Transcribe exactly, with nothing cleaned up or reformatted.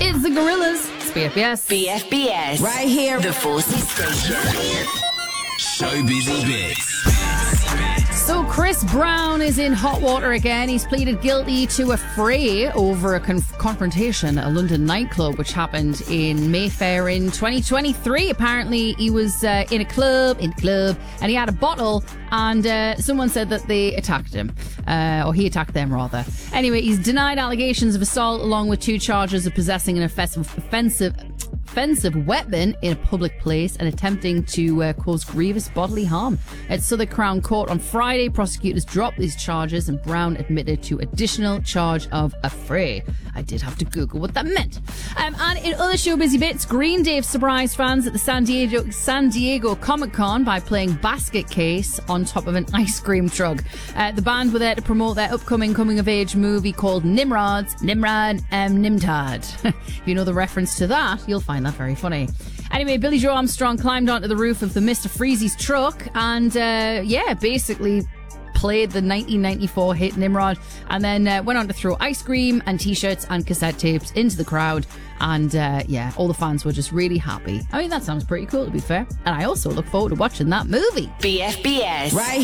It's the Gorillas. It's B F B S. B F B S. Right here. The Forces Station. Showbiz Bits. So Chris Brown is in hot water again. He's pleaded guilty to a fray over a conf- confrontation at a London nightclub, which happened in Mayfair in twenty twenty-three. Apparently, he was uh, in a club, in a club, and he had a bottle, and uh, someone said that they attacked him, uh, or he attacked them rather. Anyway, he's denied allegations of assault, along with two charges of possessing an offensive, offensive, offensive weapon in a public place and attempting to uh, cause grievous bodily harm. At Southwark Crown Court on Friday, prosecutors dropped these charges and Brown admitted to additional charge of affray. I did have to Google what that meant. Um, and in other showbiz bits, Green Day surprised fans at the San Diego, San Diego Comic Con by playing Basket Case on top of an ice cream truck. Uh, the band were there to promote their upcoming coming-of-age movie called Nimrods, Nimrod, um, Nimtad. If you know the reference to that, you'll find that very funny. Anyway, Billy Joe Armstrong climbed onto the roof of the Mister Freezy's truck and, uh, yeah, basically played the nineteen ninety-four hit Nimrod, and then uh, went on to throw ice cream and t-shirts and cassette tapes into the crowd. And uh, yeah, all the fans were just really happy. I mean, that sounds pretty cool, to be fair. And I also look forward to watching that movie. B F B S. Right